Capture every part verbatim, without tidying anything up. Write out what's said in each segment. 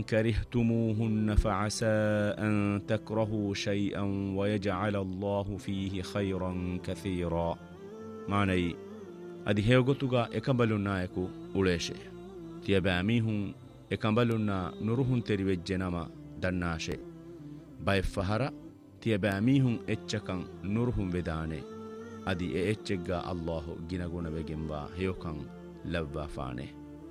كرهتموهن فعسى أن تكرهوا شيئا ويجعل الله فيه خيرا كثيرا. معني أدي هيوغتوغا إكمبلونايكو أوليشي تيباميهم إكمبلونا نورهن تريوجنما دناشي بايف فهرا تيباميهم إتشكن نورهن بداني أدي إتشكا الله جنغونا بجنبا هيوكن لبا فاني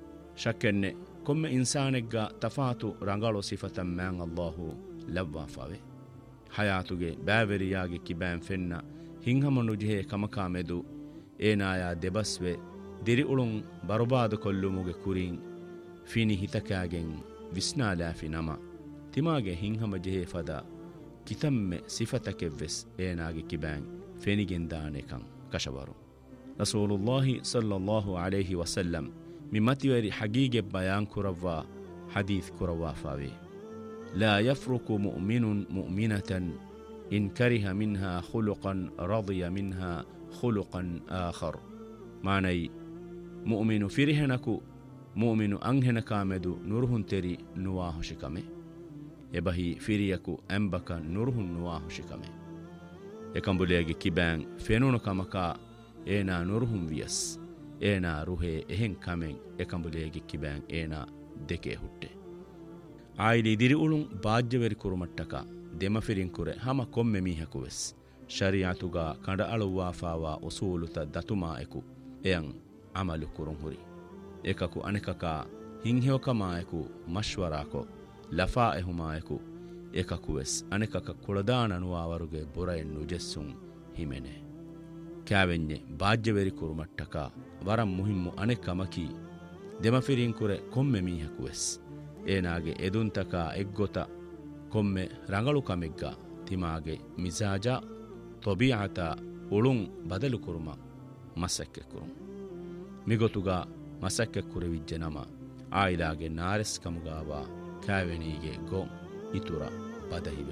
شكن كم إنسانك تفاتو رنغالو صفة من الله لبا فاوي حياتوغي باورياغي كبان فننا هنهم نجهي كمكامدو ඒනායා දෙබස්වේ දිරිඋළුන් බරබාද කොල්ලුමුගේ කුරින් ෆිනි හිතකාගෙන් විස්නාලාෆි නම තිමාගේ හිංහම ජෙහේ ෆදා කිතම්මෙ සිෆතකෙව්වෙස් ඒනාගේ කිබෑන් ෆෙනිගෙන් දානෙකන් කෂවරු රසූලුල්ලාහි සල්ලල්ලාහු අලයිහි වසල්ලම් මිමතිවරි හගීගෙ බයාන් කුරවා හදීස් කුරවා ෆාවේ ලා යෆ්රුකු මුමිනුන් මුමිනතන් ඉන් කරිහ මින්හා ඛුලුකන් රදිය මින්හා خلقا آخر معني مؤمن فرهنكو مؤمن أنهنكامدو نورهن تري نواه شكمه يبهي فريكو أنبكا نورهن نواه شكمه يكمبوليغي كيبان فينونو كامكا إينا نورهن ويس إينا روحي إهن كامين يكمبوليغي كيبان إينا دكي هوتي عائلي ديري أولون باجوري كورمتكا ديما فرين كوري هما كوم ميهكو ويس ಶರಿಯಾತುಗಾ ಕಂಡ ಅಳುವಾಫಾವಾ ಉಸೂಲುತ ದತುಮಾ ಎಕು ಎಯಂ ಅಮಲು ಕುರುಂ ಹುರಿ ಏಕಕು ಅನೆಕಕ ಹಿಂಹೆವಕಮಾ ಎಕು ಮಶ್ವರಾಕೊ ಲಫಾ ಎಹುಮಾ ಎಕು ಏಕಕು ವೆಸ್ ಅನೆಕಕ ಕುಳದಾನನುವಾವರುಗೆ ಬುರಯನ್ ನುಜೆಸ್ಸುಂ ಹಿಮೆನೆ ಕ್ಯಾವೆನ್ಯೆ ಬಾಜ್ಯವೆರಿ ಕುರುಮಟ್ಟಕ ವರಂ ಮುಹಿಮ್ಮು ಅನೆಕಮಕಿ ದೆಮಫಿರಿನ್ ಕುರೆ ಕೊಮ್ಮೆ ಮೀಹಕು ವೆಸ್ ಏನಾಗೆ ಎದುಂತಕ ಎಗ್ಗೊತ ಕೊಮ್ಮೆ ರಂಗಳು ಕಮೆಗ್ಗ ತಿಮಾಗೆ ಮಿಜಾಜಾ ತೊಬಿಯಾತ ಉಳುಂ ಬದಲು ಕುರುಮ ಮಸಕ್ಕೆ ಕುರುಂ ಮಿಗೊತುಗ ಮಸಕ್ಕೆ ಕುರಿವಿಜ್ಜೆ ನಮ ಆಯಿಲಾಗೆ ನಾರೆಸ್ ಕಮುಗಾವ ಕ್ಯಾವೆನಿಗೆ ಗೋ ಇತುರ ಬದಹಿವೆ